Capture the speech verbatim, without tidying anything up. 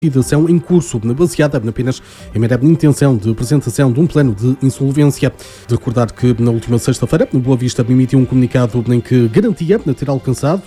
Investigação em curso, baseada apenas em mera intenção de apresentação de um plano de insolvência. De recordar que na última sexta-feira, Boa Vista emitiu um comunicado em que garantia ter alcançado